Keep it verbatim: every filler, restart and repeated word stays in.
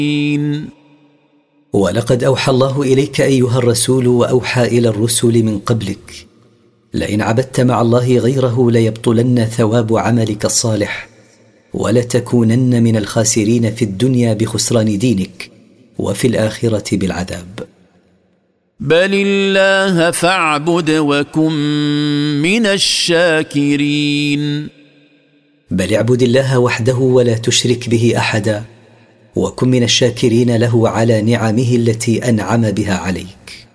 ولقد أوحى الله إليك أيها الرسول وأوحى إلى الرسل من قبلك لئن عبدت مع الله غيره ليبطلن ثواب عملك الصالح ولتكونن من الخاسرين في الدنيا بخسران دينك وفي الآخرة بالعذاب. بل الله فاعبد وكن من الشاكرين. بل اعبد الله وحده ولا تشرك به أحدا وكن من الشاكرين له على نعمه التي أنعم بها عليك.